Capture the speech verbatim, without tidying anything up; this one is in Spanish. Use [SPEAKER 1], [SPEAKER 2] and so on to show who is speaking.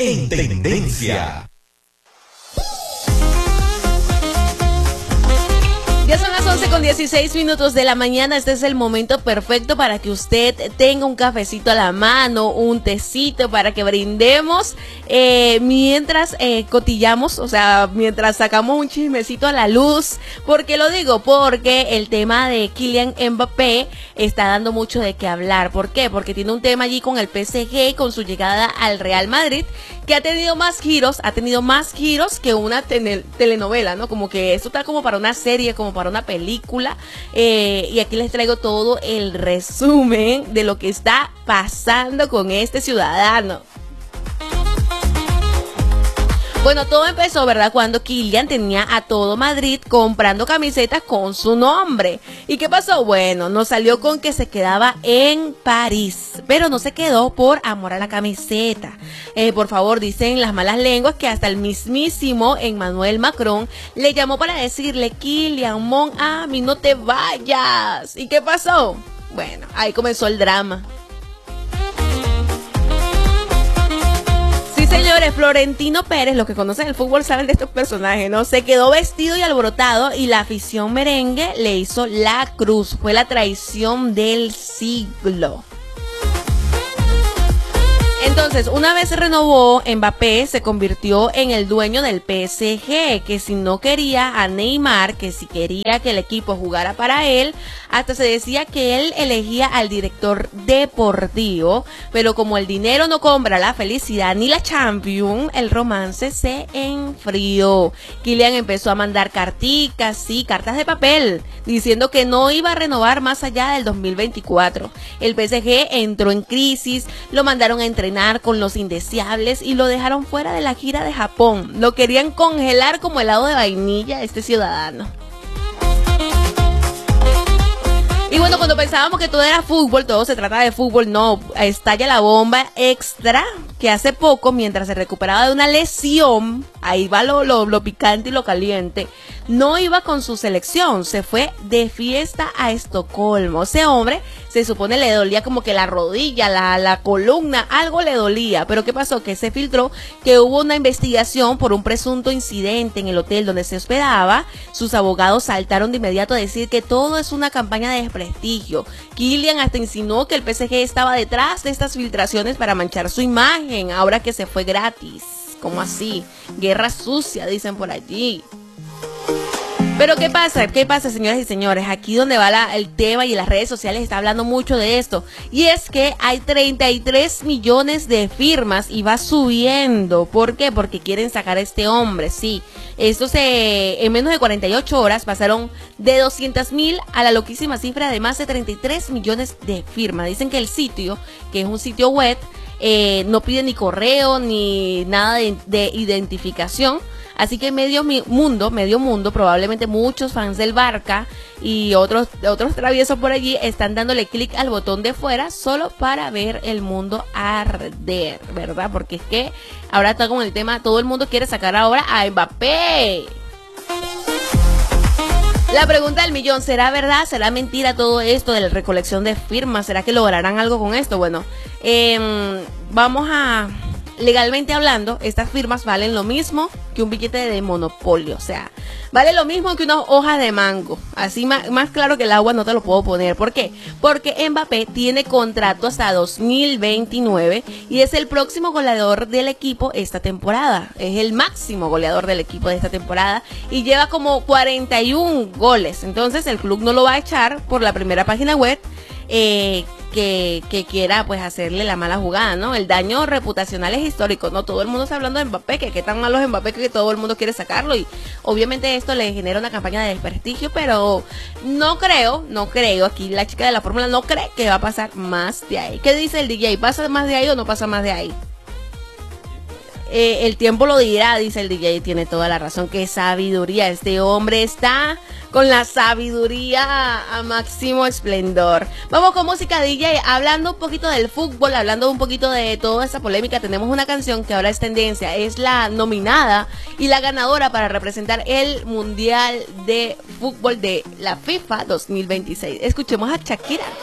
[SPEAKER 1] en tendencia.
[SPEAKER 2] Ya son las once con dieciséis minutos de la mañana. Este es el momento perfecto para que usted tenga un cafecito a la mano, un tecito, para que brindemos eh, mientras eh, cotillamos, o sea, mientras sacamos un chismecito a la luz. ¿Por qué lo digo? Porque el tema de Kylian Mbappé está dando mucho de qué hablar. ¿Por qué? Porque tiene un tema allí con el P S G, con su llegada al Real Madrid, que ha tenido más giros, ha tenido más giros que una tele- telenovela, ¿no? Como que esto está como para una serie, como para una película, eh, y aquí les traigo todo el resumen de lo que está pasando con este ciudadano. Bueno, todo empezó, ¿verdad?, cuando Kylian tenía a todo Madrid comprando camisetas con su nombre. ¿Y qué pasó? Bueno, nos salió con que se quedaba en París, pero no se quedó por amor a la camiseta. Eh, por favor, dicen las malas lenguas que hasta el mismísimo Emmanuel Macron le llamó para decirle: Kylian, mon ami, no te vayas. ¿Y qué pasó? Bueno, ahí comenzó el drama. Señores, Florentino Pérez, los que conocen el fútbol saben de estos personajes, ¿no? Se quedó vestido y alborotado y la afición merengue le hizo la cruz. Fue la traición del siglo. Entonces, una vez se renovó, Mbappé se convirtió en el dueño del P S G, que si no quería a Neymar, que si quería que el equipo jugara para él, hasta se decía que él elegía al director deportivo, pero como el dinero no compra la felicidad ni la Champions, el romance se enfrió. Kylian empezó a mandar carticas, sí, cartas de papel, diciendo que no iba a renovar más allá del dos mil veinticuatro. El P S G entró en crisis, lo mandaron a entrenar con los indeseables y lo dejaron fuera de la gira de Japón. Lo querían congelar como helado de vainilla este ciudadano. Y bueno, cuando pensábamos que todo era fútbol, todo se trata de fútbol, no, estalla la bomba extra que hace poco, mientras se recuperaba de una lesión, ahí va lo, lo, lo picante y lo caliente, no iba con su selección, se fue de fiesta a Estocolmo. Ese hombre se supone le dolía como que la rodilla, la, la columna, algo le dolía, pero ¿qué pasó? Que se filtró que hubo una investigación por un presunto incidente en el hotel donde se hospedaba. Sus abogados saltaron de inmediato a decir que todo es una campaña de desprestigio. Kylian hasta insinuó que el P S G estaba detrás de estas filtraciones para manchar su imagen, ahora que se fue gratis. ¿Cómo así? Guerra sucia, dicen por allí. Pero ¿qué pasa? ¿Qué pasa, señoras y señores? Aquí donde va la, el tema y en las redes sociales está hablando mucho de esto. Y es que hay treinta y tres millones de firmas y va subiendo. ¿Por qué? Porque quieren sacar a este hombre, sí. Esto se, en menos de cuarenta y ocho horas pasaron de doscientos mil a la loquísima cifra de más de treinta y tres millones de firmas. Dicen que el sitio, que es un sitio web, eh, no pide ni correo ni nada de, de identificación. Así que medio mundo, medio mundo, probablemente muchos fans del Barca y otros, otros traviesos por allí están dándole clic al botón de fuera solo para ver el mundo arder, ¿verdad? Porque es que ahora está con el tema, todo el mundo quiere sacar ahora a Mbappé. La pregunta del millón, ¿será verdad? ¿Será mentira todo esto de la recolección de firmas? ¿Será que lograrán algo con esto? Bueno, eh, vamos a... Legalmente hablando, estas firmas valen lo mismo que un billete de Monopolio, o sea, vale lo mismo que una hoja de mango, así más, más claro que el agua no te lo puedo poner. ¿Por qué? Porque Mbappé tiene contrato hasta dos mil veintinueve y es el próximo goleador del equipo esta temporada, es el máximo goleador del equipo de esta temporada y lleva como cuarenta y uno goles, entonces el club no lo va a echar por la primera página web eh, que, que quiera pues hacerle la mala jugada, ¿no? El daño reputacional es histórico, ¿no? Todo el mundo está hablando de Mbappé, que qué tan malo es Mbappé que todo el mundo quiere sacarlo y obviamente esto le genera una campaña de desprestigio, pero no creo, no creo, aquí la chica de la fórmula no cree que va a pasar más de ahí. ¿Qué dice el D J? ¿Pasa más de ahí o no pasa más de ahí? Eh, el tiempo lo dirá, dice el D J, tiene toda la razón. Qué sabiduría, este hombre está con la sabiduría a máximo esplendor. Vamos con música, D J, hablando un poquito del fútbol, hablando un poquito de toda esa polémica. Tenemos una canción que ahora es tendencia, es la nominada y la ganadora para representar el Mundial de Fútbol de la FIFA dos mil veintiséis. Escuchemos a Shakira.